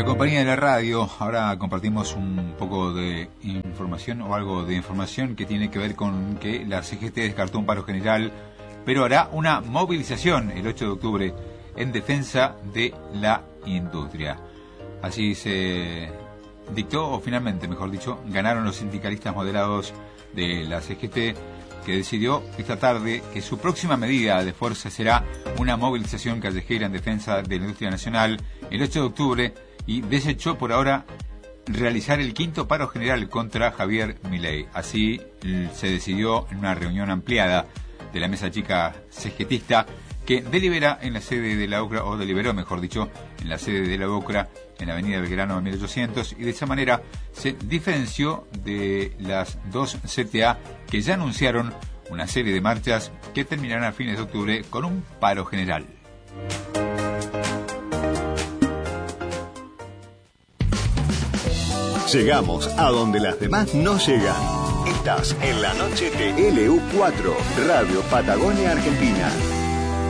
La compañía de la radio. Ahora compartimos un poco de información o algo de información que tiene que ver con que la CGT descartó un paro general, pero hará una movilización el 8 de octubre en defensa de la industria. Así se dictó, o finalmente, mejor dicho, ganaron los sindicalistas moderados de la CGT, que decidió esta tarde que su próxima medida de fuerza será una movilización callejera en defensa de la industria nacional el 8 de octubre y desechó por ahora realizar el quinto paro general contra Javier Milei. Así se decidió en una reunión ampliada de la mesa chica CGTista que delibera en la sede de la UCRA, o deliberó mejor dicho, en la sede de la UCRA en la avenida Belgrano 1800, y de esa manera se diferenció de las dos CTA que ya anunciaron una serie de marchas que terminarán a fines de octubre con un paro general. Llegamos a donde las demás no llegan. Estás en la noche de LU4, Radio Patagonia Argentina.